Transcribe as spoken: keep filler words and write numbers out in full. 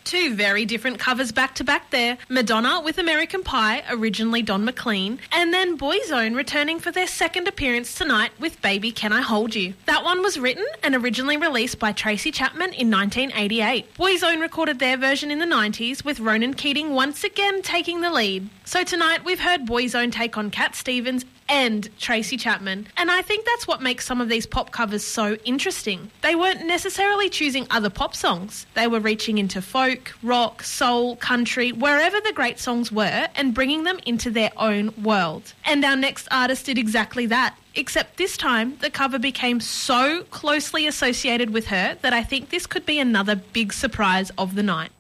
Two very different covers back to back there. Madonna with American Pie, originally Don McLean, and then Boyzone returning for their second appearance tonight with Baby Can I Hold You. That one was written and originally released by Tracy Chapman in nineteen eighty-eight. Boyzone recorded their version in the nineties with Ronan Keating once again taking the lead. So tonight we've heard Boyzone take on Cat Stevens and Tracy Chapman, and I think that's what makes some of these pop covers so interesting. They weren't necessarily choosing other pop songs. They were reaching into folk, rock, soul, country, wherever the great songs were, and bringing them into their own world. And our next artist did exactly that, except this time the cover became so closely associated with her that I think this could be another big surprise of the night.